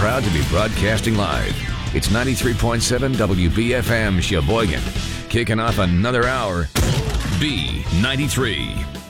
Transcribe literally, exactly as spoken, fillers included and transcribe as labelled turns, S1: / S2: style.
S1: proud to be broadcasting live. It's ninety-three point seven W B F M Sheboygan. Kicking off another hour, B ninety-three.